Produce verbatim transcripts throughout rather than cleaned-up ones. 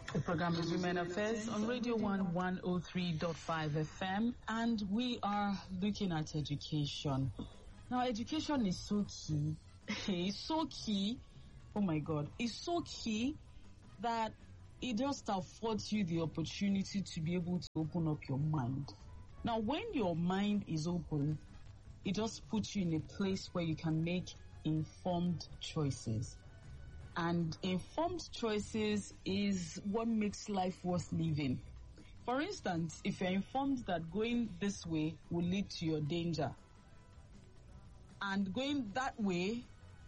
The program is Women Affairs on Radio one one oh three point five F M, and we are looking at education. Now, education is so key. It's so key. Oh my God. It's so key that it just affords you the opportunity to be able to open up your mind. Now, when your mind is open, it just puts you in a place where you can make informed choices. And informed choices is what makes life worth living. For instance, if you're informed that going this way will lead to your danger, and going that way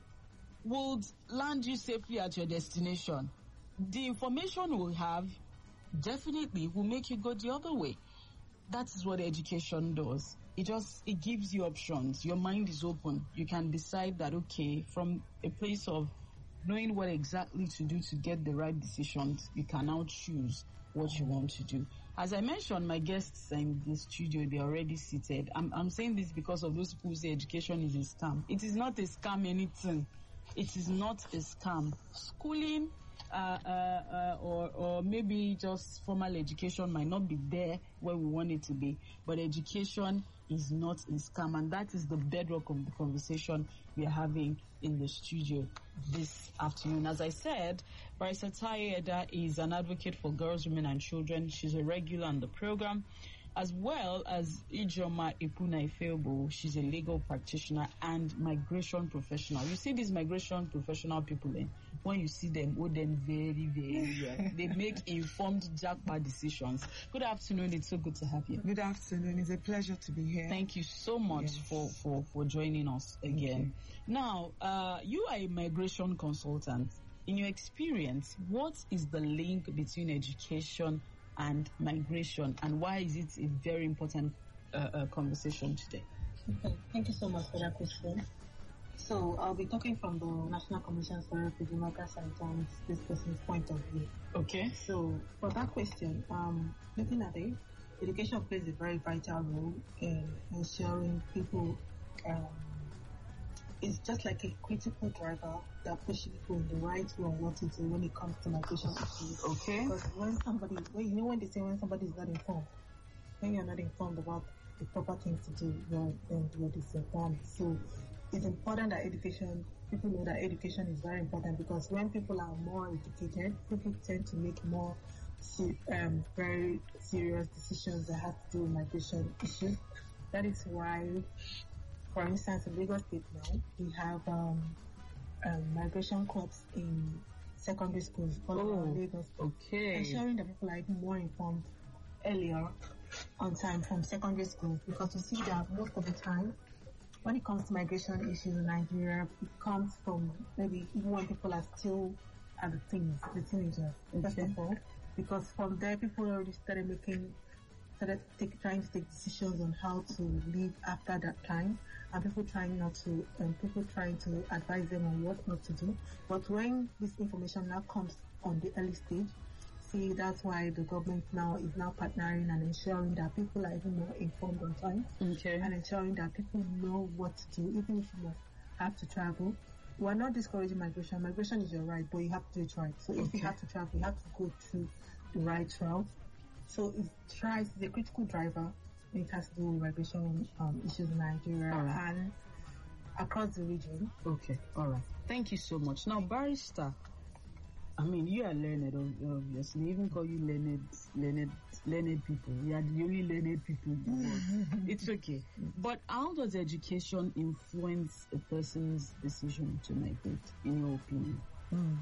would land you safely at your destination, the information we'll have definitely will make you go the other way. That is what education does. It just, it gives you options. Your mind is open. You can decide that, okay, from a place of knowing what exactly to do to get the right decisions, you can now choose what you want to do. As I mentioned, my guests are in the studio, they're already seated. I'm, I'm saying this because of those people who say education is a scam. It is not a scam, anything. It is not a scam. Schooling uh, uh, uh, or, or maybe just formal education might not be there where we want it to be, but education is not a scam, and that is the bedrock of the conversation we are having in the studio this afternoon. As I said, Barrister Taye Eda is an advocate for girls, women, and children. She's a regular on the program, as well as Ijoma Ipuna Ifeobo. She's a legal practitioner and migration professional. You see these migration professional people, eh? When you see them, oh, them very, very well. They make informed jackpot decisions. Good afternoon. It's so good to have you. Good afternoon. It's a pleasure to be here. Thank you so much yes. for, for, for joining us again. Now, uh, you are a migration consultant. In your experience, what is the link between education and migration, and why is it a very important uh, uh, conversation today? Okay, thank you so much for that question. So I'll be talking from the National Commission for Refugee Migrants and this person's point of view. Okay. So for that question, um, looking at it, education plays a very vital role in ensuring people. Um, it's just like a critical driver that pushes people in the right way on what to do when it comes to migration issues. Okay. Because when somebody, when, you know when they say when somebody is not informed, when you're not informed about the proper things to do, you're, then you're disinformed. So it's important that education, people know that education is very important, because when people are more educated, people tend to make more um, very serious decisions that have to do with migration issues. That is why, for instance, in Lagos State now, we have um, um, migration clubs in secondary schools all oh, around Lagos. Okay. Ensuring that people are even more informed earlier on time from secondary schools, because you see that most of the time, when it comes to migration issues in Nigeria, it comes from maybe even when people are still at the teens, the teenagers, okay. First of all, because from there people already started making, started take, trying to take decisions on how to live after that time, and people trying not to, and people trying to advise them on what not to do. But when this information now comes on the early stage, see, that's why the government now is now partnering and ensuring that people are even more informed on time, okay. and ensuring that people know what to do, even if you must have to travel. We are not discouraging migration. Migration is your right, but you have to do it right. So okay. if you have to travel, you have to go through the right route. So it tries, it's a critical driver when it has to do with migration um, issues in Nigeria right. and across the region. Okay, all right. Thank you so much. Now, Barrister, I mean, you are learned, obviously. They even call you learned, learned, learned people. You are the only learned people in the world. It's okay. But how does education influence a person's decision to migrate, in your opinion? Mm.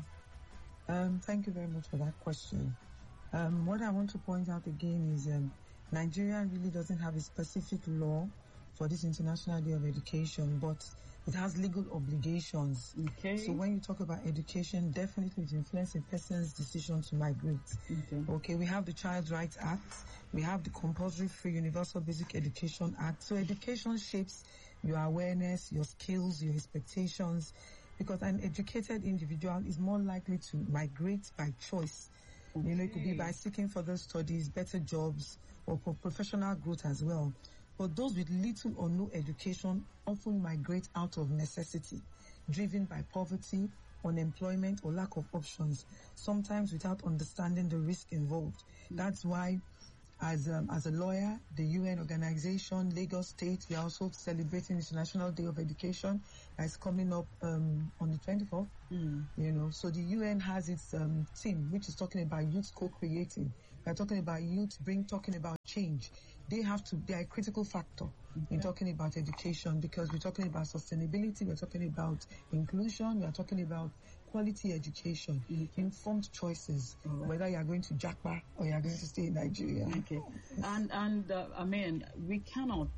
Um, thank you very much for that question. Um, what I want to point out again is um, Nigeria really doesn't have a specific law for this International Day of Education, but it has legal obligations. Okay. So when you talk about education, definitely it influences a person's decision to migrate. Okay. Okay, we have the Child Rights Act, we have the Compulsory Free Universal Basic Education Act. So education shapes your awareness, your skills, your expectations, because an educated individual is more likely to migrate by choice. Okay. You know, it could be by seeking further studies, better jobs, or for professional growth as well. But those with little or no education often migrate out of necessity, driven by poverty, unemployment, or lack of options, sometimes without understanding the risk involved. Mm. That's why, as um, as a lawyer, the U N organization, Lagos State, we are also celebrating International Day of Education that's coming up um, on the twenty-fourth. Mm. You know, so the U N has its um, theme, which is talking about youth co-creating. We're talking about youth, bring talking about change. They have to, they are a critical factor okay. in talking about education, because we're talking about sustainability, we're talking about inclusion, we're talking about quality education, mm-hmm. informed choices, right. whether you are going to Japa or you are going to stay in Nigeria. Okay, and and uh, I mean, we cannot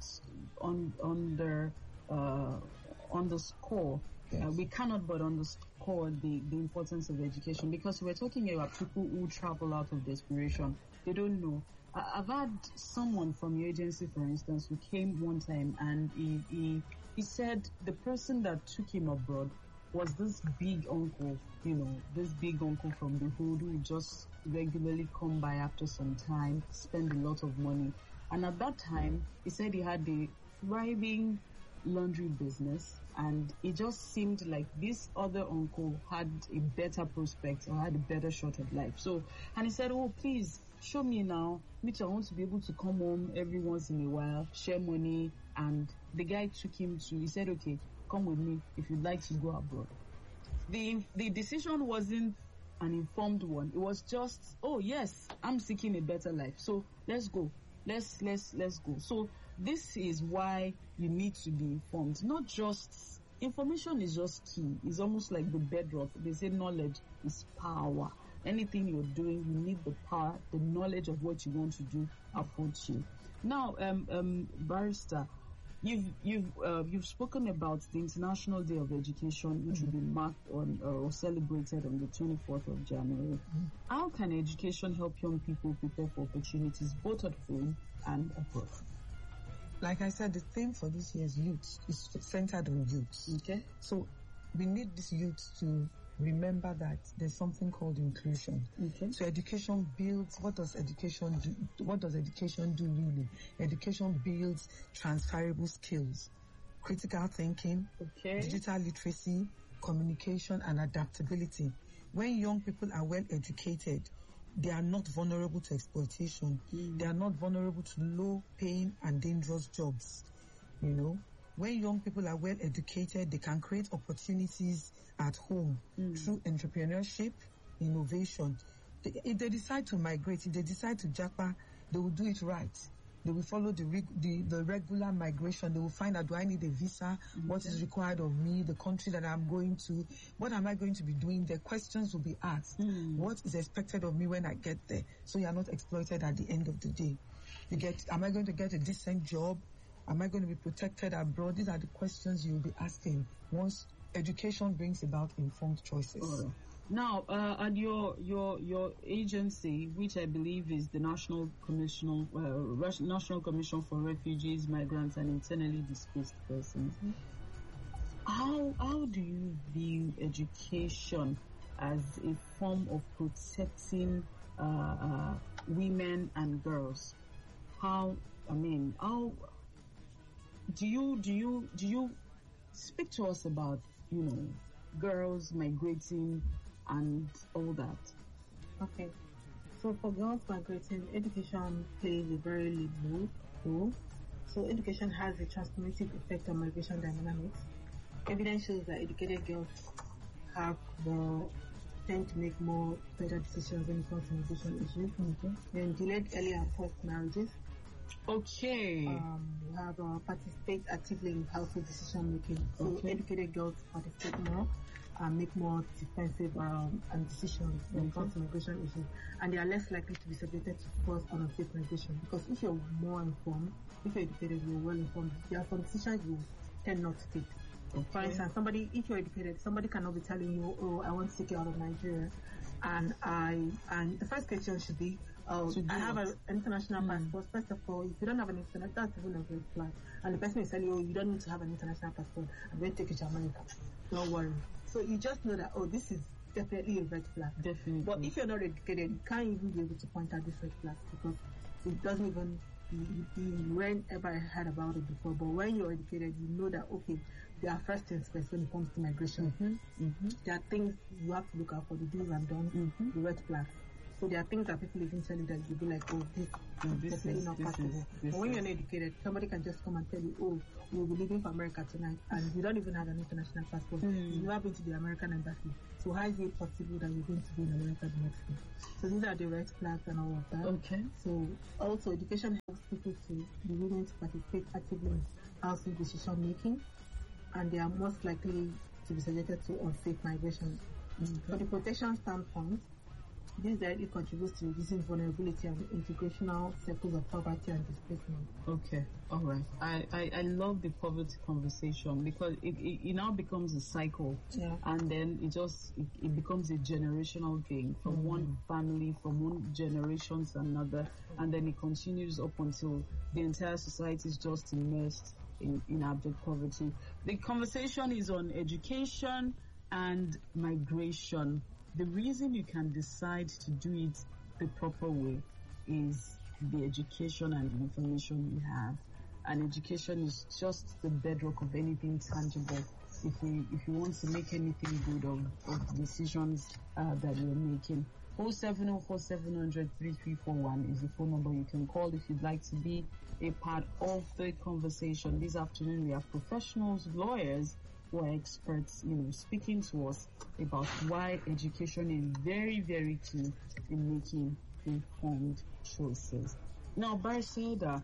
on on the uh, on the score. Yes. Uh, we cannot but underscore the, the importance of education, because we're talking about people who travel out of desperation. They don't know. I, I've had someone from your agency, for instance, who came one time and he, he, he said the person that took him abroad was this big uncle, you know, this big uncle from the hood who just regularly come by after some time, spend a lot of money. And at that time, he said he had a thriving laundry business, and it just seemed like this other uncle had a better prospect or had a better shot at life. So, and he said, oh, please show me now. Me too, I want to be able to come home every once in a while, share money. And the guy took him to, he said, okay, come with me if you'd like to go abroad. The, the decision wasn't an informed one. It was just, oh yes, I'm seeking a better life. So let's go. Let's, let's, let's go. So this is why you need to be informed. Not just, information is just key. It's almost like the bedrock. They say knowledge is power. Anything you're doing, you need the power, the knowledge of what you want to do affords you. Now, um, um, Barrister, you've you've uh, you've spoken about the International Day of Education, which mm-hmm. will be marked on uh, or celebrated on the twenty-fourth of January. Mm-hmm. How can education help young people prepare for opportunities both at home and abroad? Like I said, the theme for this year's youth is centered on youth. Okay. So we need this youth to remember that there's something called inclusion. Okay. So education builds, what does education do? What does education do really? Education builds transferable skills, critical thinking, okay. digital literacy, communication, and adaptability. When young people are well educated, they are not vulnerable to exploitation. Mm. They are not vulnerable to low paying and dangerous jobs. You know, when young people are well educated, they can create opportunities at home mm. through entrepreneurship, innovation. They, if they decide to migrate, if they decide to japa, they will do it right. They will follow the, reg- the the regular migration. They will find out, do I need a visa? Mm-hmm. What is required of me? The country that I'm going to? What am I going to be doing? The questions will be asked. Mm. What is expected of me when I get there? So you are not exploited at the end of the day. You get, am I going to get a decent job? Am I going to be protected abroad? These are the questions you will be asking once education brings about informed choices. Right. Now, uh, at your your your agency, which I believe is the National Commission, uh, National Commission for Refugees, Migrants, and Internally Displaced Persons, mm-hmm. how how do you view education as a form of protecting uh, uh, women and girls? How I mean, how do you do you do you speak to us about, you know, girls migrating and all that? Okay. So for girls migrating, education plays a very lead role. So education has a transformative effect on migration dynamics. Evidence shows that educated girls have more, tend to make more better decisions when it comes to migration issues. Mm-hmm. Then delayed early and forced marriages. Okay. Um, we have uh, participate actively in household decision making. So okay. educated girls participate more and make more defensive um, and decisions when it comes to migration issues, and they are less likely to be subjected to forced or unsafe migration. Because if you're more informed, if you're educated, you're well informed, there are some decisions you tend not to take. Okay. For instance, somebody, if you're educated, somebody cannot be telling you, "Oh, I want to take you out of Nigeria," and I, and the first question should be, "Oh, I have a, an international mm. passport." First of all, if you don't have an international, that's even a red flag. And the person is telling you, "Oh, you don't need to have an international passport. I'm going to take you to America." Don't worry. So you just know that, oh, this is definitely a red flag. Definitely. But if you're not educated, you can't even be able to point out this red flag because it doesn't even, you, you, you weren't ever heard about it before. But when you're educated, you know that, okay, there are first things first when it comes to migration. Mm-hmm. Mm-hmm. There are things you have to look out for, the do's and don'ts, Mm-hmm. the red flags. So there are things that people even tell you that you'll be like, oh, this, No, is this definitely is- not this possible. is- this But when is- you're not educated, somebody can just come and tell you, oh, we'll be leaving for America tonight, and you don't even have an international passport. Mm. You've never been to the American embassy. So how is it possible that you're going to be in America the next day? So these are the red flags and all of that. Okay. So also education helps people to be willing to participate actively in housing decision making, and they are most likely to be subjected to unsafe migration. From the protection standpoint, this directly contributes to reducing vulnerability and integrational circles of poverty and displacement. Okay, all right. I, I, I love the poverty conversation because it, it, it now becomes a cycle, Yeah. and then it just it, it becomes a generational thing from Mm. one family, from one generation to another, and then it continues up until the entire society is just immersed in, in abject poverty. The conversation is on education and migration. The reason you can decide to do it the proper way is the education and the information you have. And education is just the bedrock of anything tangible. If you if you want to make anything good of, of decisions uh, that you're making. oh seven oh four seven hundred three three four one is the phone number you can call if you'd like to be a part of the conversation. This afternoon we have professionals, lawyers, who are experts, you know, speaking to us about why education is very, very key in making informed choices. Now, Barcelona,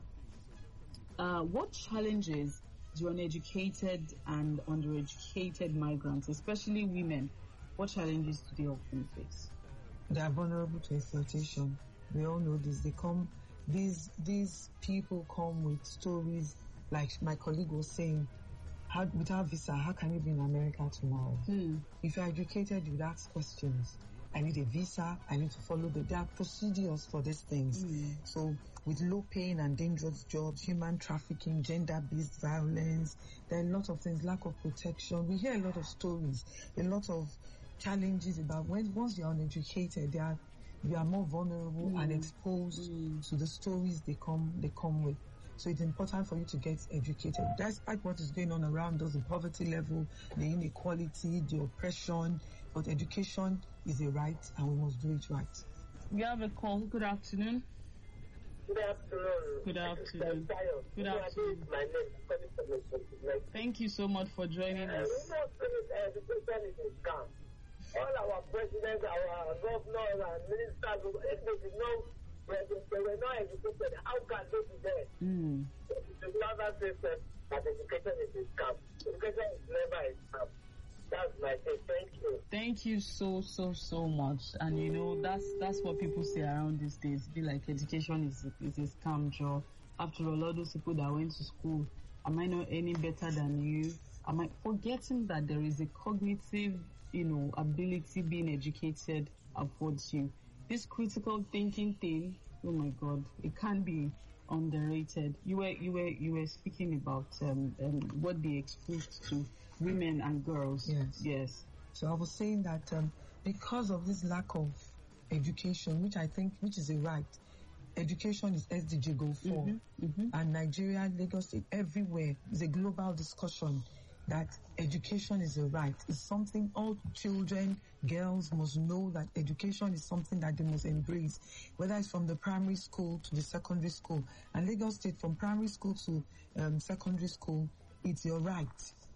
uh, what challenges do uneducated and undereducated migrants, especially women, what challenges do they often face? They are vulnerable to exploitation. We all know this. They come, these these people come with stories like my colleague was saying. How, without visa, how can you be in America tomorrow? Hmm. If you're educated, you would ask questions. I need a visa. I need to follow the. There are procedures for these things. Mm. So with low paying and dangerous jobs, human trafficking, gender-based violence, there are a lot of things, lack of protection. We hear a lot of stories, a lot of challenges about when once you're uneducated, they are, you are more vulnerable Mm. and exposed Mm. to the stories they come they come with. So it's important for you to get educated. Despite what is going on around us, the poverty level, the inequality, the oppression, but education is a right and we must do it right. We have a call. Good afternoon. Good afternoon. Good afternoon. Good Good afternoon. My name is calling from the twenty-nine. Thank you so much for joining Uh, us. we know education is a scam. All our presidents, our governors, and ministers, if they did not, they were not educated, how can they be there? Mm. The other system that education is a scam. Education is never a scam. That's my take. Thank you. Thank you so so so much. And you know that's that's what people say around these days. Be like education is is a scam job. After all, all those people that went to school, am I not any better than you? Am I forgetting that there is a cognitive, you know, ability being educated affords you? This critical thinking thing, oh my God, it can't be underrated. You were you were you were speaking about um, um what they exposed to women and girls. Yes. Yes. So I was saying that um, because of this lack of education, which I think, which is a right, education is S D G goal four, Mm-hmm, mm-hmm. and Nigeria, Lagos State, everywhere is a global discussion that education is a right. It's something all children, girls must know that education is something that they must embrace, whether it's from the primary school to the secondary school. And Lagos State, from primary school to um, secondary school, it's your right.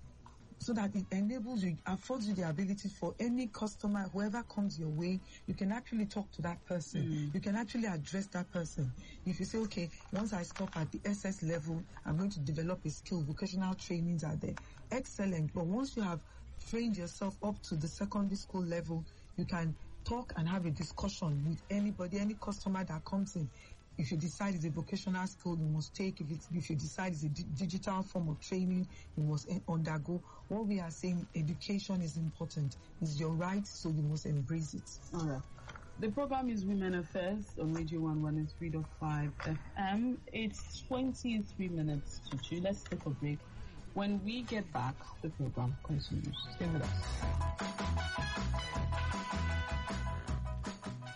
So that it enables you, affords you the ability for any customer, whoever comes your way, you can actually talk to that person. Mm. You can actually address that person. If you say, okay, once I stop at the S S level, I'm going to develop a skill, vocational trainings are there. Excellent. But once you have trained yourself up to the secondary school level, you can talk and have a discussion with anybody, any customer that comes in. If you decide it's a vocational skill, you must take. If, it's, if you decide it's a di- digital form of training, you must en- undergo. What we are saying, education is important. It's your right, so you must embrace it. All right. The program is Women Affairs on Radio one one oh three point five F M. It's twenty-three minutes to two. Let's take a break. When we get back, the program continues. Stay with us.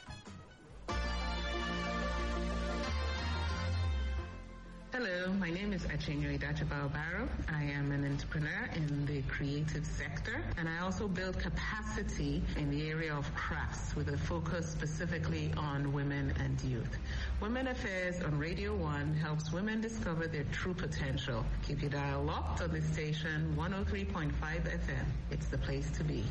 Hello, my name is is Achinyere Dachibao-Barrow. I am an entrepreneur in the creative sector, and I also build capacity in the area of crafts with a focus specifically on women and youth. Women Affairs on Radio one helps women discover their true potential. Keep your dial locked on the station one oh three point five F M. It's the place to be.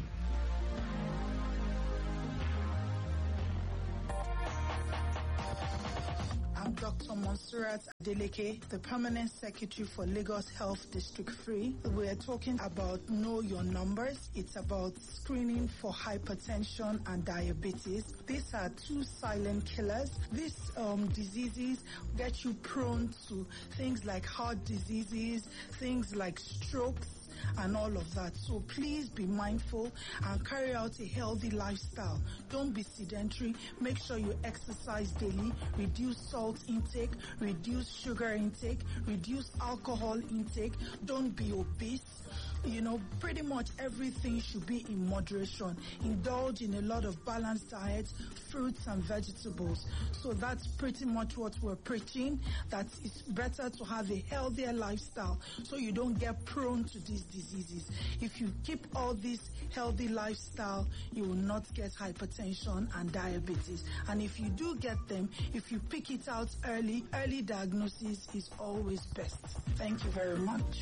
I'm Doctor Monsurat Adeleke, the Permanent Secretary for Lagos Health District three. We're talking about Know Your Numbers. It's about screening for hypertension and diabetes. These are two silent killers. These um, diseases get you prone to things like heart diseases, things like strokes, and all of that. So please be mindful and carry out a healthy lifestyle. Don't be sedentary. Make sure you exercise daily. Reduce salt intake. Reduce sugar intake. Reduce alcohol intake. Don't be obese. You know, pretty much everything should be in moderation. Indulge in a lot of balanced diets, fruits and vegetables. So that's pretty much what we're preaching, that it's better to have a healthier lifestyle so you don't get prone to these diseases. If you keep all this healthy lifestyle, you will not get hypertension and diabetes. And if you do get them, if you pick it out early, early diagnosis is always best. Thank you very much.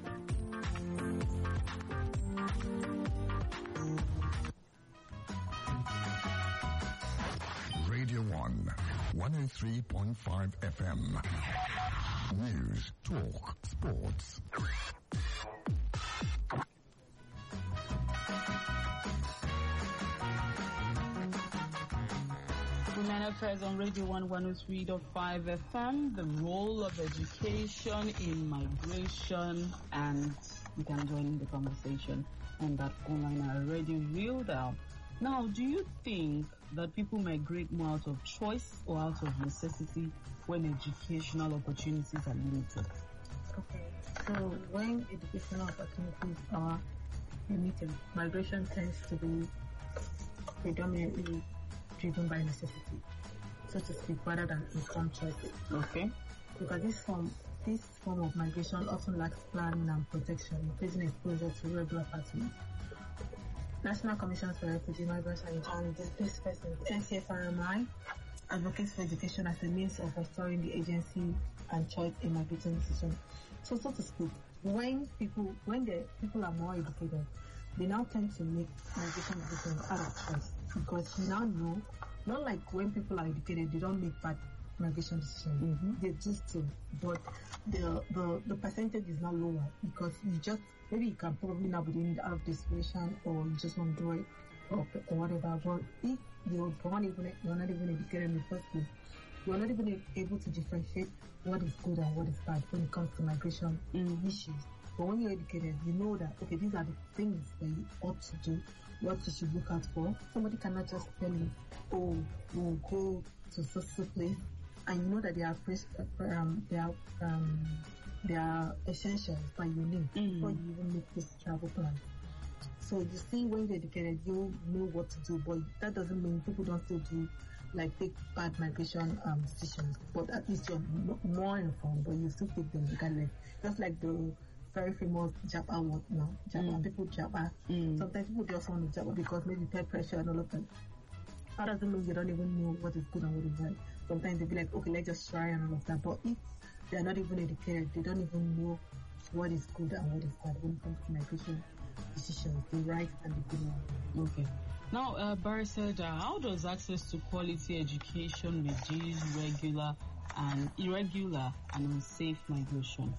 Radio one, one oh three point five F M. News, talk, sports. Women Affairs on Radio one, one oh three point five F M, the role of education in migration, and you can join the conversation on that online already reeled out. Now, do you think that people migrate more out of choice or out of necessity when educational opportunities are limited? Okay, so when educational opportunities are limited, migration tends to be predominantly driven by necessity, so to speak, rather than informed choices. Okay. Because this form, this form of migration often lacks planning and protection, increasing exposure to regular patterns. National Commission for Refugee Migrants and Internally Displaced Persons, N C F R M I, advocates for education as a means of restoring the agency and choice in migrating decisions. So, so to speak, when people, when the people are more educated, they now tend to make migration decisions out of choice, because you now know, not like when people are educated, they don't make bad migration decisions. Mm-hmm. They just do, but the, the the percentage is now lower because you just, maybe you can probably now be doing it out of desperation, or you just want to do it, or, or whatever. But if you're not even you're not even educated in the first place, you're not even able to differentiate what is good and what is bad when it comes to migration mm-hmm. issues. But when you're educated, you know that, okay, these are the things that you ought to do, what you should look out for. Somebody cannot just tell you, oh, we'll go to such a place, and you know that they are um, they are um, they are essentials by your name mm. before you even make this travel plan. So you see, when you're educated, you know what to do, but that doesn't mean people don't still do, like, take bad migration um, decisions. But at least you're m- more informed, but you still take them regardless. Just like the very famous Japa word now, Japa, mm. people Japa. Mm. Sometimes people just want to Japa because maybe peer pressure and all of that. That doesn't mean you don't even know what is good and what is right. Sometimes they be like, okay, let's just try and all of that. But if they're not even educated, they don't even know what is good and what is bad when it comes to migration decisions, the right and the good one. Okay. Now, uh, Barry said, uh, how does access to quality education reduce regular and irregular and unsafe migration?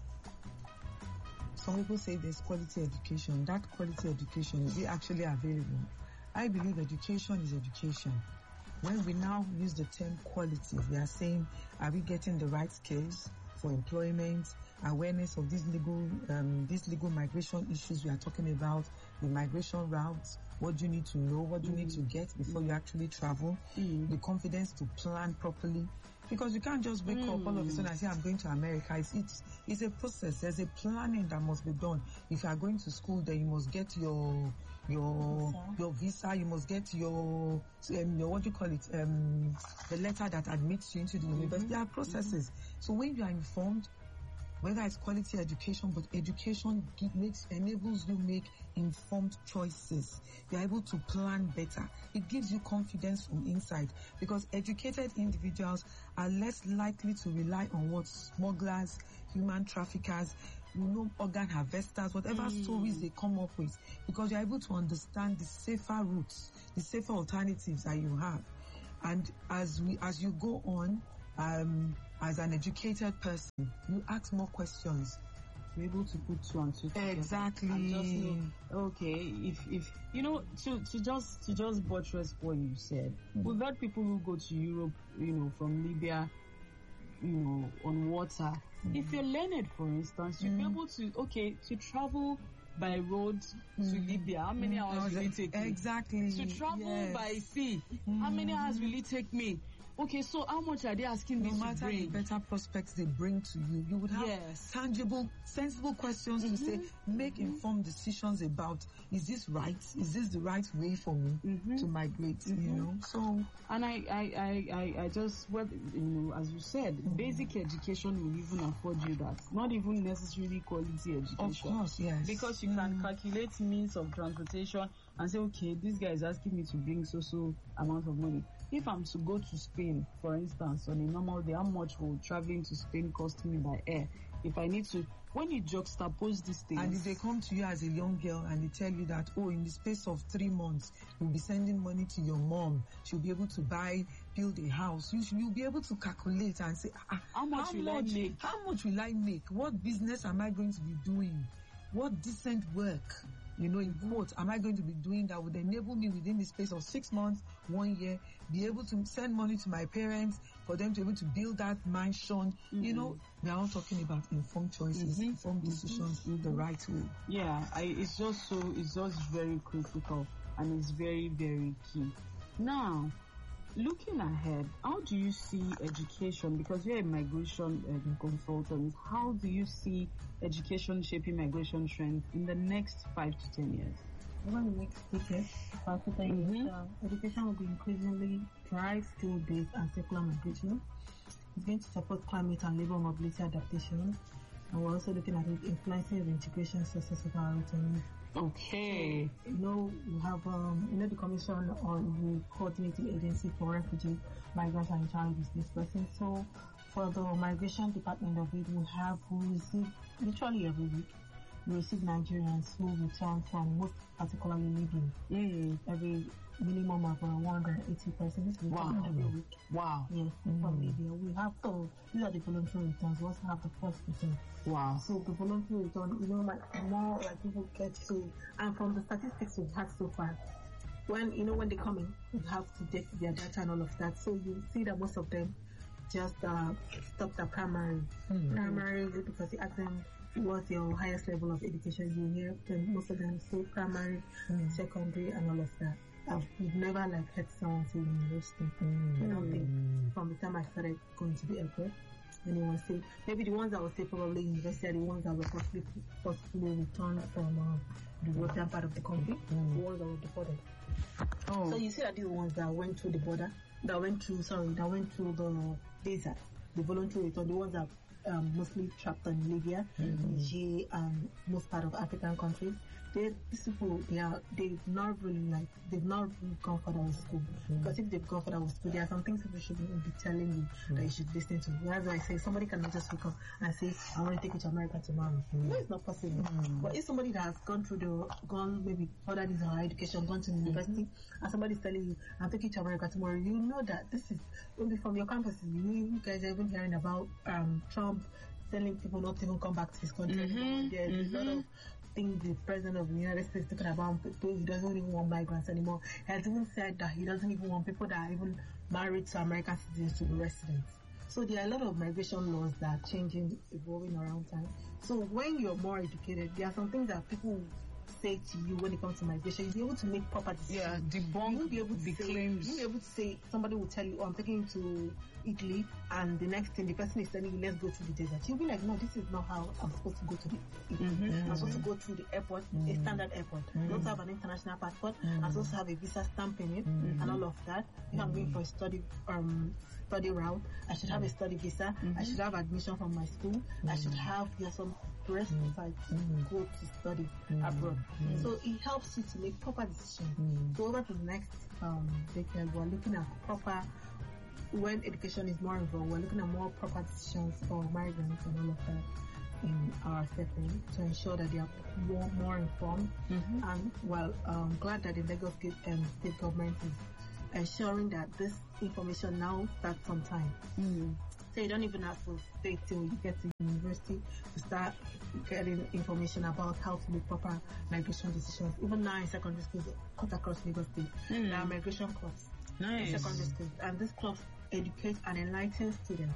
Some people say there's quality education. That quality education, is it actually available? I believe education is education. When we now use the term quality, we are saying, are we getting the right skills for employment, awareness of these legal, um, these legal migration issues we are talking about, the migration routes, what do you need to know, what do you mm-hmm. need to get before you actually travel, mm-hmm. the confidence to plan properly. Because you can't just wake mm. up all of a sudden and say, I'm going to America. It's, it's it's a process. There's a planning that must be done. If you are going to school, then you must get your your visa. your visa. You must get your um, your what do you call it? Um, the letter that admits you into the mm-hmm. university. There are processes. Mm-hmm. So when you are informed, whether it's quality education, but education give, makes enables you make informed choices. You're able to plan better. It gives you confidence from inside, because educated individuals are less likely to rely on what smugglers, human traffickers, you know, organ harvesters, whatever mm. stories they come up with, because you're able to understand the safer routes, the safer alternatives that you have. And as we, as you go on, um, as an educated person, you ask more questions. You're able to put two and two together. Exactly. And just know, okay, if if you know, to to just to just buttress what you said, mm-hmm. we've had people who go to Europe, you know, from Libya, you know, on water. Mm-hmm. If you're learned, for instance, you'll mm-hmm. be able to okay to travel by road mm-hmm. to Libya. How many mm-hmm. hours will it take me? Exactly. To travel yes. by sea, mm-hmm. how many hours will it take me? Okay, so how much are they asking no me to matter bring? the better prospects they bring to you, you would have yes. tangible, sensible questions mm-hmm. to say, make mm-hmm. informed decisions about, is this right? Is this the right way for me mm-hmm. to migrate? Mm-hmm. You know, so and I, I, I, I, I just, well, you know, as you said, mm-hmm. basic education will even afford you that. Not even necessarily quality education. Of course, yes. Because you mm-hmm. can calculate means of transportation and say, okay, this guy is asking me to bring so so amount of money. If I'm to go to Spain, for instance, on a normal day, how much will traveling to Spain cost me by air? If I need to, when you juxtapose these things. And if they come to you as a young girl and they tell you that, oh, in the space of three months, you'll be sending money to your mom, she'll be able to buy, build a house, you should, you'll be able to calculate and say, ah, how much how will much, I make? How much will I make? What business am I going to be doing? What decent work, you know, in quote, am I going to be doing that would enable me within the space of six months, one year, be able to send money to my parents for them to be able to build that mansion? Mm-hmm. You know, we are all talking about informed choices, mm-hmm. informed decisions mm-hmm. the right way. Yeah, I, it's just so, it's just very critical and it's very, very key. Now, looking ahead, how do you see education? Because you're a migration um, consultant, how do you see education shaping migration trends in the next five to ten years? Over the next decade, five to ten years, uh, education will be increasingly dry, skill-based, and secular migration. It's going to support climate and labor mobility adaptation, and we're also looking at it influencing the integration success of our returnees. Okay. So, you know, we have, um, you know, the Commission on the Coordinating Agency for Refugee, Migrants and Internally Displaced Persons. So, for the Migration Department of it, we have, we receive literally every week, we receive Nigerians who return from most particularly Libya. Mm. Every minimum of uh, one hundred eighty persons return wow. every week. Wow. Yes, mm. from Libya. We have to, these are the voluntary returns. We also have the first return. Wow. So the voluntary return, you know, like more like people get to, and from the statistics we've had so far, when, you know, when they come in, we have to get their data and all of that. So you see that most of them just uh, stop the primary. Mm. Primary, because you ask them what's your highest level of education, you hear then most of them say primary, mm. secondary, and all of that. I've never like heard someone say university. Mm. I don't think from the time I started going to the airport, anyone say, maybe the ones that would say probably university are the ones that were possibly, possibly returned from uh, the European part of the country, mm. the ones that were deported. Oh. So you see that these ones that went through the border, that went through, sorry, that went through the desert, the voluntary return, the ones that um, mostly trapped in Libya, mm-hmm. Niger, and most part of African countries. They, these people, they are, they've not really like, they've not really gone further with school. Mm-hmm. Because if they've gone further with school, there are some things people should be telling you mm-hmm. that you should listen to. That's why I say somebody cannot just wake up and say, I want to take you to America tomorrow. Mm-hmm. No, it's not possible. Mm-hmm. But if somebody that has gone through the, gone maybe further in higher education, gone to mm-hmm. university, and somebody's telling you, I'll take you to America tomorrow, you know that this is only from your campuses. You guys are even hearing about um, Trump telling people not to even come back to his country. Mm-hmm. There's mm-hmm. a lot of things the president of the United States talking about people he doesn't even want migrants anymore. He has even said that he doesn't even want people that are even married to American citizens to be residents. So there are a lot of migration laws that are changing, evolving around time. So when you're more educated, there are some things that people say to you when it comes to migration. You'll be able to make proper decisions. Yeah, debunk You won't be able to the say, claims. You won't be able to say, somebody will tell you, oh, I'm taking you to Italy, and the next thing the person is telling you, let's go to the desert. You'll be like, no, this is not how I'm supposed to go to the Italy. Mm-hmm. I'm supposed to go through the airport, Mm. a standard airport. Mm. I also have an international passport. Mm. I also have a visa stamp in it, Mm. and all of that. If I'm going for a study um study route, I should have a study visa. Mm-hmm. I should have admission from my school. I should have yeah, some prerequisites to Mm. go to study Mm. abroad. Mm. So it helps you to make proper decisions. Mm. So over to the next um, decade, we're looking at proper, when education is more involved, we're looking at more proper decisions for migrants and all of that in our setting to ensure that they are more, more informed. Mm-hmm. And well, I'm glad that the Lagos state, um, state government is ensuring that this information now starts on time. Mm. So you don't even have to stay till you get to university to start getting information about how to make proper migration decisions. Even now in secondary schools, cut across Lagos State, Mm. there are migration clubs Nice. in secondary schools, and these clubs educate and enlighten students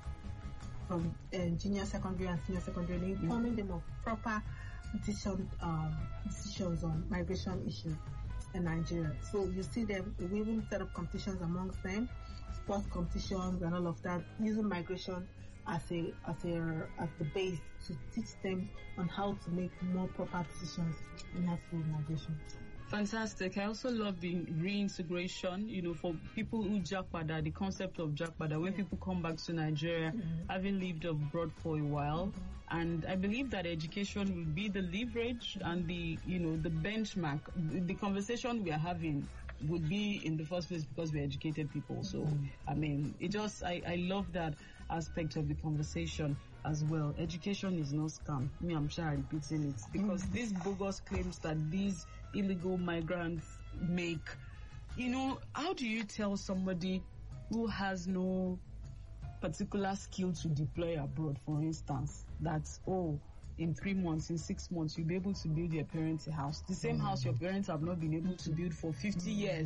from uh, junior secondary and senior secondary, and informing them of proper decision, um, decisions on migration issues in Nigeria. So you see them, we even set up competitions amongst them, sports competitions and all of that, using migration as a as a as the base to teach them on how to make more proper decisions in high school migration. Fantastic. I also love the reintegration, you know, for people who jackpada, the concept of jackpada, when people come back to Nigeria, Mm-hmm. having lived abroad for a while. And I believe that education will be the leverage and the, you know, the benchmark. The, the conversation we are having would be in the first place because we're educated people. So, I mean, it just, I, I love that aspect of the conversation as well. Education is no scam. Me, I'm sure I'm repeating it because these bogus claims that these illegal migrants make, you know, how do you tell somebody who has no particular skill to deploy abroad, for instance, that, oh, in three months, in six months, you'll be able to build your parents a house. The same house your parents have not been able to build for fifty years.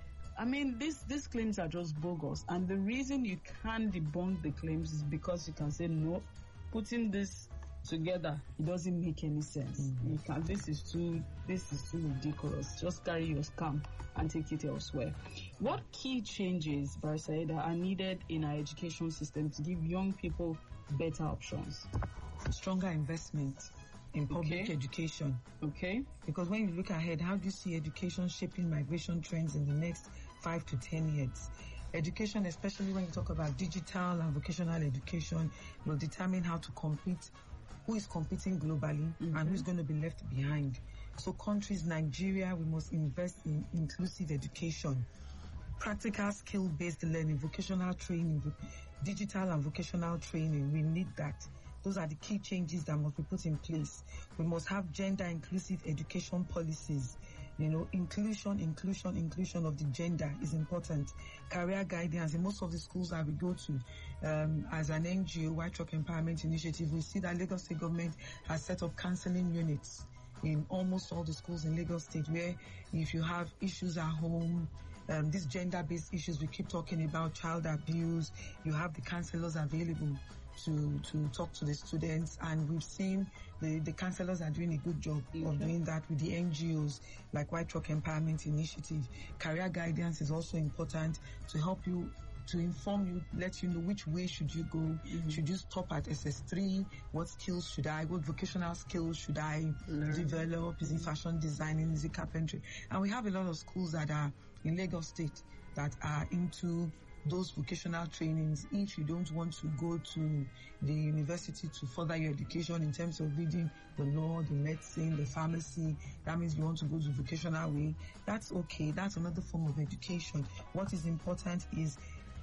I mean, these these claims are just bogus. And the reason you can't debunk the claims is because you can say, no, putting this together, it doesn't make any sense. Mm-hmm. You can, this is too, this is too ridiculous. Just carry your scam and take it elsewhere. What key changes, Barisaida, are needed in our education system to give young people better options? Stronger investment in public Okay. education. Okay. Because when you look ahead, how do you see education shaping migration trends in the next five to ten years? Education, especially when you talk about digital and vocational education, will determine how to compete, who is competing globally, Mm-hmm. and who's going to be left behind. So countries, Nigeria, we must invest in inclusive education, practical skill-based learning, vocational training, digital and vocational training. We need that. Those are the key changes that must be put in place. We must have gender inclusive education policies. You know, inclusion, inclusion, inclusion of the gender is important. Career guidance in most of the schools that we go to, um, as an N G O, White Rock Empowerment Initiative, we see that Lagos State government has set up counseling units in almost all the schools in Lagos State, where if you have issues at home, um, these gender-based issues we keep talking about, child abuse, you have the counselors available to to talk to the students, and we've seen the, the counselors are doing a good job Okay. of doing that with the N G Os like White Rock Empowerment Initiative. Career guidance is also important to help you, to inform you, let you know which way should you go. Mm-hmm. Should you stop at S S three? What skills should I, what vocational skills should I Learn. develop? Is it fashion designing? Is it carpentry? And we have a lot of schools that are in Lagos State that are into those vocational trainings. If you don't want to go to the university to further your education in terms of reading the law, the medicine, the pharmacy, that means you want to go to vocational way, that's okay. That's another form of education. What is important is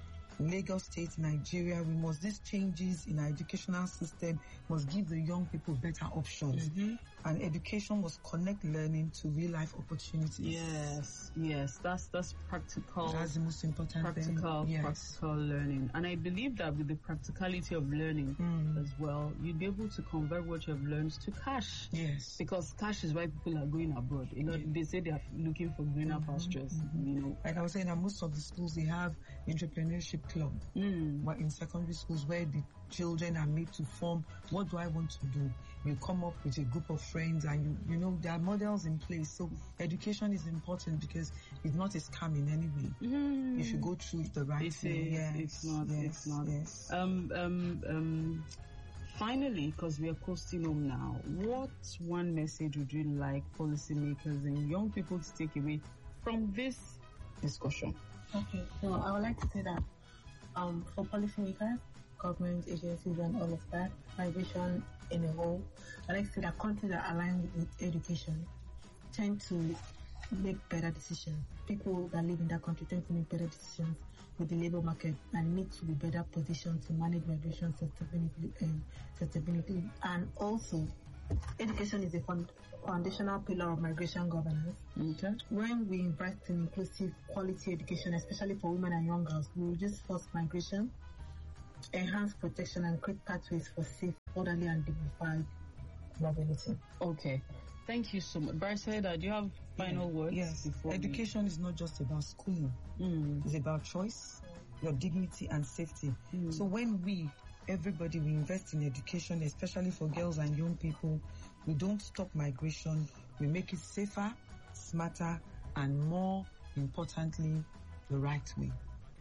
Lagos State, Nigeria, we must, these changes in our educational system must give the young people better options. Mm-hmm. And education must connect learning to real life opportunities. Yes, yes, that's that's practical. That's the most important practical, thing. Yes. practical learning. And I believe that with the practicality of learning Mm. as well, you'll be able to convert what you've learned to cash. Yes. Because cash is why people are going abroad. You know, they say they are looking for greener Mm-hmm, pastures. mm-hmm. You know, Like I was saying, that most of the schools, they have entrepreneurship club. mm. But in secondary schools where the children are made to form, what do I want to do? You come up with a group of friends and you, you know, there are models in place. So education is important because it's not a scam in any way. Mm. If you go through the right It's, way. Yes, it's not, yes, it's not. Yes. Um, um, um, finally, because we are coasting home now, what one message would you like policymakers and young people to take away from this discussion? Okay, so I would like to say that um, for policymakers, government agencies and all of that, migration in a whole, I like to say that countries that align with education tend to make better decisions. People that live in that country tend to make better decisions with the labor market and need to be better positioned to manage migration sustainability. Um, sustainability. And also, education is a fund, foundational pillar of migration governance. Okay. When we invest in inclusive quality education, especially for women and young girls, we reduce forced migration, enhance protection, and create pathways for safe, orderly, and dignified mobility. Okay. Thank you so much. Barsaida, do you have final Yeah. words? Yes. before Education is not just about schooling. we... Mm. It's about choice, your dignity, and safety. Mm. So when we, everybody, we invest in education, especially for girls and young people, we don't stop migration. We make it safer, smarter, and more importantly, the right way.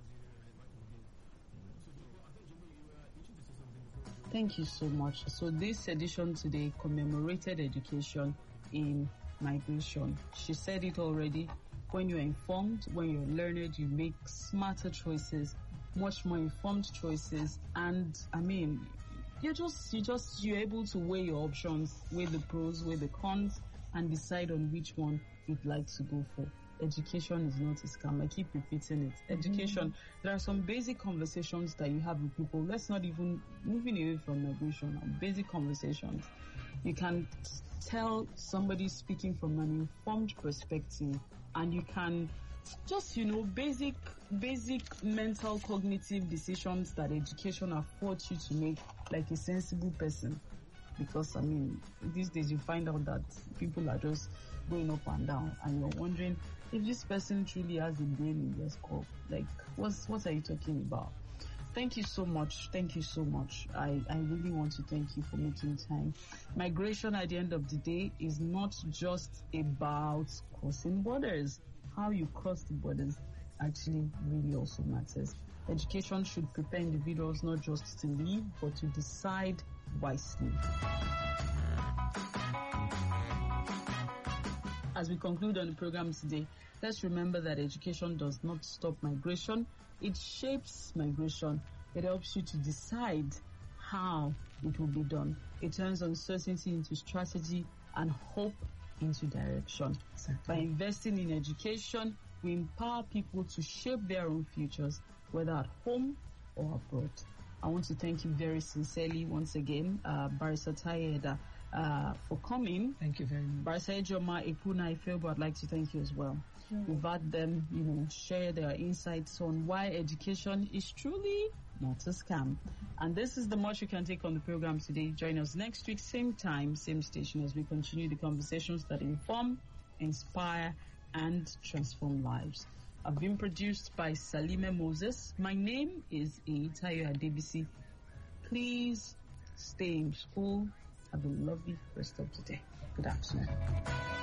Thank you so much. So this edition today commemorated education in migration. She said it already. When you're informed, when you're learned, you make smarter choices, much more informed choices. And I mean, you're just, you just, you're able to weigh your options, weigh the pros, weigh the cons, and decide on which one you'd like to go for. Education is not a scam. I keep repeating it. Education, mm-hmm. There are some basic conversations that you have with people. Let's not even moving away from migration. Basic conversations. You can tell somebody speaking from an informed perspective, and you can just, you know, basic, basic mental cognitive decisions that education affords you to make like a sensible person. Because, I mean, these days you find out that people are just going up and down, and you're wondering if this person truly has a brain in their skull. Like, what's, what are you talking about? Thank you so much. Thank you so much. I, I really want to thank you for making time. Migration at the end of the day is not just about crossing borders. How you cross the borders actually really also matters. Education should prepare individuals not just to live, but to decide wisely. As we conclude on the program today, let's remember that education does not stop migration. It shapes migration. It helps you to decide how it will be done. It turns uncertainty into strategy and hope into direction. Exactly. By investing in education, we empower people to shape their own futures, whether at home or abroad. I want to thank you very sincerely once again, uh, Barrister Tayeda, uh, for coming. Thank you very much. Barrister Ejoma Epuna Ifebo, I'd like to thank you as well. Mm-hmm. We've had them, you know, share their insights on why education is truly not a scam. And this is the much you can take on the program today. Join us next week, same time, same station, as we continue the conversations that inform, inspire, and transform lives. I've been produced by Salime Moses. My name is Eitayo Adebisi. Please stay in school. Have a lovely rest of the day. Good afternoon.